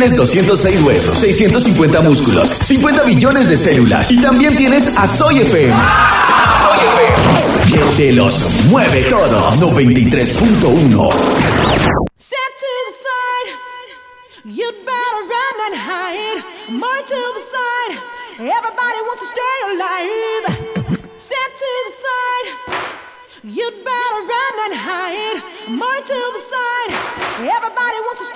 tienes 206 huesos, 650 músculos, 50 billones de células y también tienes a Soy FM. Que te los mueve todos. 93.1. Set to the side, you'd better run and hide. More to the side, everybody wants to stay alive. Set to the side, you'd better run and hide. More to the side, everybody wants to stay alive.